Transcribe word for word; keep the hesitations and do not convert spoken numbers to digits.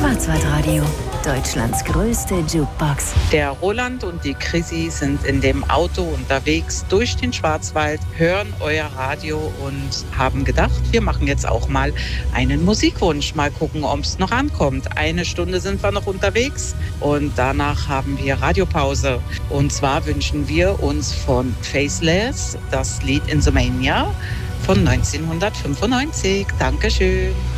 Schwarzwaldradio, Deutschlands größte Jukebox. Der Roland und die Chrissy sind in dem Auto unterwegs durch den Schwarzwald, hören euer Radio und haben gedacht, wir machen jetzt auch mal einen Musikwunsch. Mal gucken, ob es noch ankommt. Eine Stunde sind wir noch unterwegs und danach haben wir Radiopause. Und zwar wünschen wir uns von Faceless das Lied Insomnia von neunzehnhundertfünfundneunzig. Dankeschön.